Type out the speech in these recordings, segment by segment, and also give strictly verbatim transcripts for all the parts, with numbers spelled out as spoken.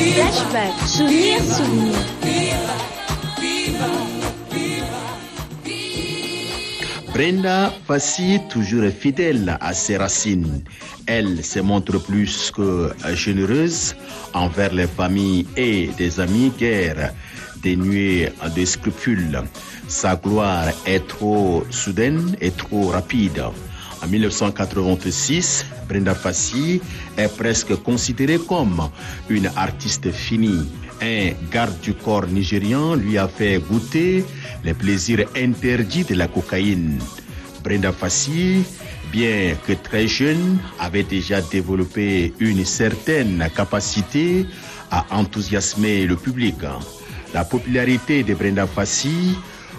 Flashback, souvenir, souvenir. Brenda Fassie, toujours fidèle à ses racines, elle se montre plus que généreuse envers les familles et des amis guère dénués de scrupules. Sa gloire est trop soudaine et trop rapide. En mille neuf cent quatre-vingt-six, Brenda Fassie est presque considérée comme une artiste finie. Un garde du corps nigérian lui a fait goûter les plaisirs interdits de la cocaïne. Brenda Fassie, bien que très jeune, avait déjà développé une certaine capacité à enthousiasmer le public. La popularité de Brenda Fassie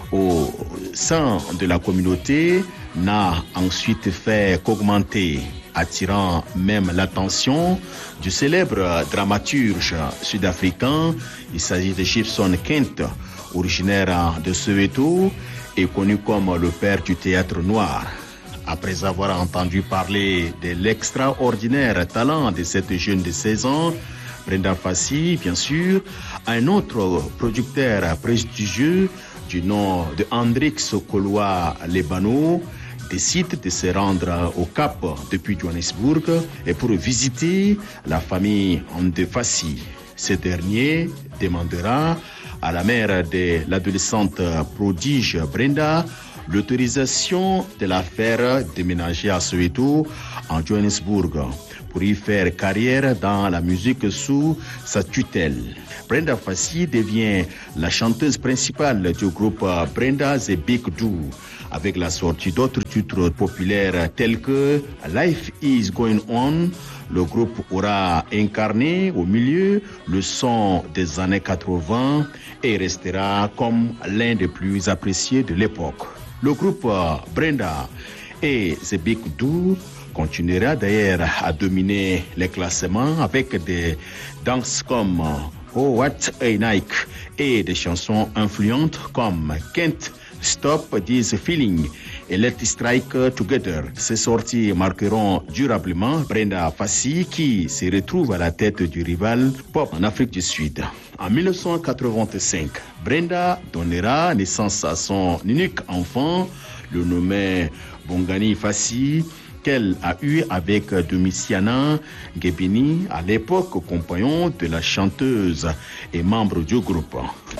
au sein de la communauté n'a ensuite fait qu'augmenter, attirant même l'attention du célèbre dramaturge sud-africain. Il s'agit de Gibson Kent, originaire de Soweto et connu comme le père du théâtre noir. Après avoir entendu parler de l'extraordinaire talent de cette jeune de seize ans, Brenda Fassie, bien sûr, un autre producteur prestigieux du nom de Hendrik Sokoloa Lebano décide de se rendre au Cap depuis Johannesburg et pour visiter la famille de Fassie. Ce dernier demandera à la mère de l'adolescente prodige Brenda l'autorisation de la faire déménager à Soweto en Johannesburg pour y faire carrière dans la musique sous sa tutelle. Brenda Fassie devient la chanteuse principale du groupe Brenda The Big Do, avec la sortie d'autres titres populaires tels que Life is Going On. Le groupe aura incarné au milieu le son des années quatre-vingts et restera comme l'un des plus appréciés de l'époque. Le groupe Brenda et The Big Do continuera d'ailleurs à dominer les classements avec des danses comme Oh What a Night et des chansons influentes comme Can't Stop This Feeling et Let's Strike Together. Ces sorties marqueront durablement Brenda Fassie qui se retrouve à la tête du rival pop en Afrique du Sud. En mille neuf cent quatre-vingt-cinq, Brenda donnera naissance à son unique enfant, le nommé Bongani Fassie, qu'elle a eu avec Domitiana Gebini, à l'époque compagnon de la chanteuse et membre du groupe.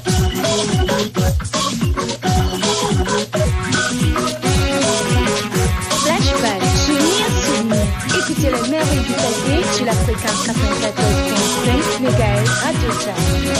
Flashback, souvenir, souvenir. Écoutez la merveille du passé sur la fréquence quatre-vingt-quatorze virgule cinq mégahertz Radio Chat.